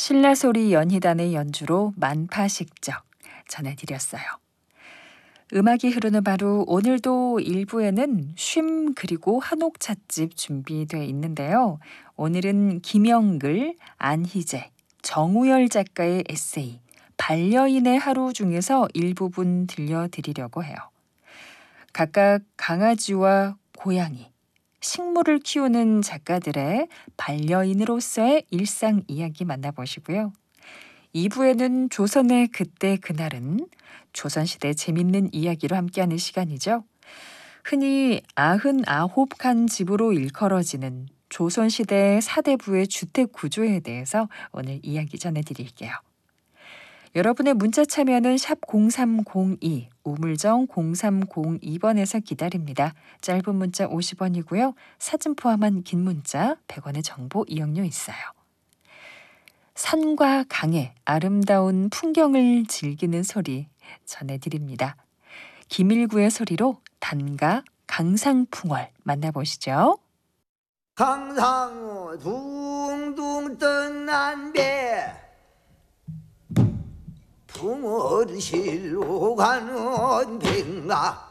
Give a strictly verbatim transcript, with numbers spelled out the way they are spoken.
신라소리 연희단의 연주로 만파식적 전해드렸어요. 음악이 흐르는 바로 오늘도 일부에는 쉼 그리고 한옥 찻집 준비되어 있는데요. 오늘은 김영글, 안희재, 정우열 작가의 에세이 반려인의 하루 중에서 일부분 들려드리려고 해요. 각각 강아지와 고양이, 식물을 키우는 작가들의 반려인으로서의 일상 이야기 만나보시고요. 이 부에는 조선의 그때 그날은 조선시대 재밌는 이야기로 함께하는 시간이죠. 흔히 아흔아홉 칸 집으로 일컬어지는 조선시대 사대부의 주택 구조에 대해서 오늘 이야기 전해드릴게요. 여러분의 문자 참여는 샵 공삼공이, 우물정 공삼공이 번에서 기다립니다. 짧은 문자 오십 원이고요. 사진 포함한 긴 문자 백 원의 정보 이용료 있어요. 산과 강의 아름다운 풍경을 즐기는 소리 전해드립니다. 김일구의 소리로 단가 강상풍월 만나보시죠. 강상우 둥둥 떠난 배 풍월 실로 가는 배인가